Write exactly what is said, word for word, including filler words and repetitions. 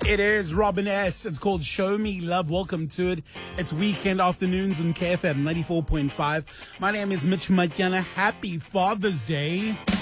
It is Robin S. It's called Show Me Love. Welcome to it. It's weekend afternoons in K F M ninety-four point five. My name is Mitch Matyana. Happy Father's Day.